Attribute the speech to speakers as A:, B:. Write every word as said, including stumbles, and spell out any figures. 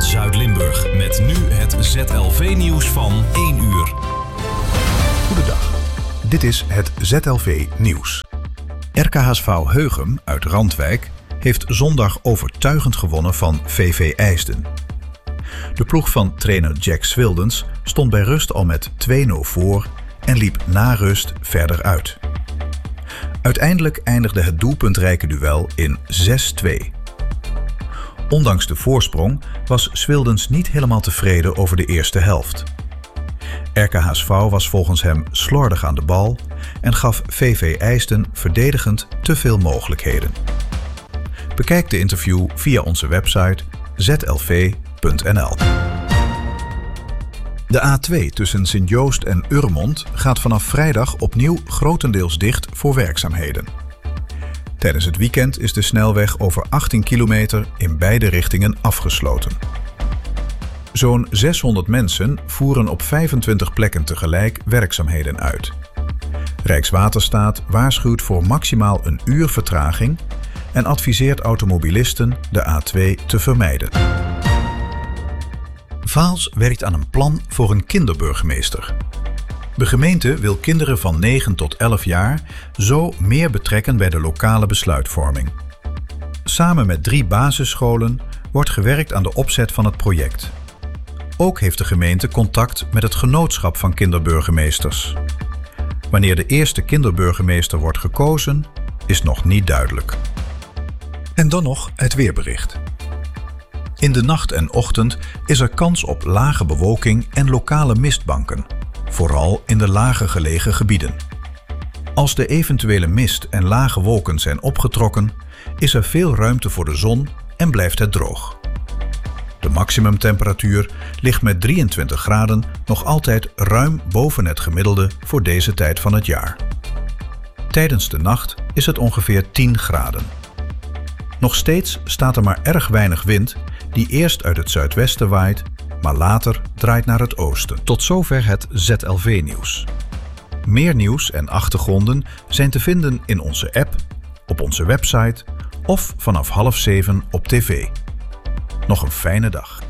A: Zuid-Limburg. Met nu het Z L V-nieuws van één uur.
B: Goedendag. Dit is het Z L V-nieuws. R K H S V Heugem uit Randwijk heeft zondag overtuigend gewonnen van V V IJsden. De ploeg van trainer Jack Swildens stond bij rust al met twee nul voor en liep na rust verder uit. Uiteindelijk eindigde het doelpuntrijke duel in zes twee. Ondanks de voorsprong was Swildens niet helemaal tevreden over de eerste helft. R K H S V was volgens hem slordig aan de bal en gaf V V IJsden verdedigend te veel mogelijkheden. Bekijk de interview via onze website z l v punt n l. De A twee tussen Sint-Joost en Urmond gaat vanaf vrijdag opnieuw grotendeels dicht voor werkzaamheden. Tijdens het weekend is de snelweg over achttien kilometer in beide richtingen afgesloten. Zo'n zeshonderd mensen voeren op vijfentwintig plekken tegelijk werkzaamheden uit. Rijkswaterstaat waarschuwt voor maximaal een uur vertraging en adviseert automobilisten de A twee te vermijden. Vaals werkt aan een plan voor een kinderburgemeester. De gemeente wil kinderen van negen tot elf jaar zo meer betrekken bij de lokale besluitvorming. Samen met drie basisscholen wordt gewerkt aan de opzet van het project. Ook heeft de gemeente contact met het genootschap van kinderburgemeesters. Wanneer de eerste kinderburgemeester wordt gekozen, is nog niet duidelijk. En dan nog het weerbericht. In de nacht en ochtend is er kans op lage bewolking en lokale mistbanken, vooral in de lager gelegen gebieden. Als de eventuele mist en lage wolken zijn opgetrokken, is er veel ruimte voor de zon en blijft het droog. De maximumtemperatuur ligt met drieëntwintig graden nog altijd ruim boven het gemiddelde voor deze tijd van het jaar. Tijdens de nacht is het ongeveer tien graden. Nog steeds staat er maar erg weinig wind die eerst uit het zuidwesten waait, maar later draait naar het oosten. Tot zover het Z L V-nieuws. Meer nieuws en achtergronden zijn te vinden in onze app, op onze website of vanaf half zeven op tv. Nog een fijne dag.